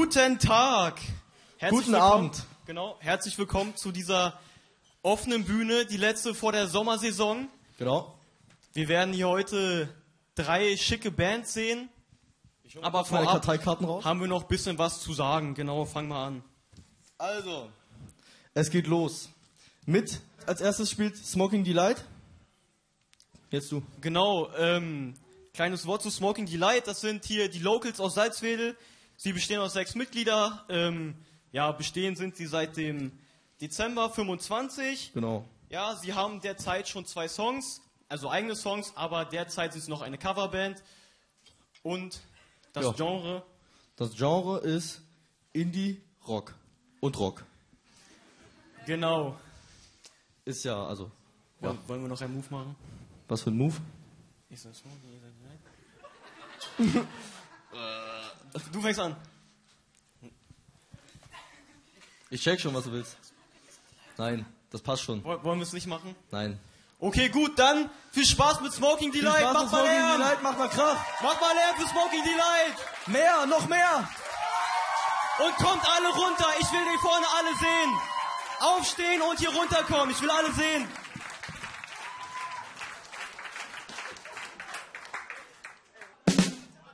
Guten Tag. Guten Abend. Genau, herzlich willkommen zu dieser offenen Bühne, die letzte vor der Sommersaison. Genau. Wir werden hier heute 3 schicke Bands sehen. Aber vorab Karteikarten raus. haben wir noch ein bisschen was zu sagen. Genau, fangen wir an. Also, es geht los. Mit, als erstes spielt Smoking Delight. Jetzt du. Genau, kleines Wort zu Smoking Delight. Das sind hier die Locals aus Salzwedel. Sie bestehen aus 6 Mitglieder. Bestehen sind sie seit dem Dezember 25. Genau. Ja, sie haben derzeit schon 2 Songs, also eigene Songs, aber derzeit ist es noch eine Coverband. Und das Genre? Das Genre ist Indie Rock und Rock. Genau. Ist ja, also. Ja. Wollen wir noch einen Move machen? Was für ein Move? Ich sag Du fängst an. Ich check schon, was du willst. Nein, das passt schon. Wollen wir es nicht machen? Nein. Okay, gut, dann viel Spaß mit Smoking Delight. Mach mal Lärm. Mach mal Kraft. Mach mal Lärm für Smoking Delight. Mehr, noch mehr. Und kommt alle runter. Ich will die vorne alle sehen. Aufstehen und hier runterkommen. Ich will alle sehen.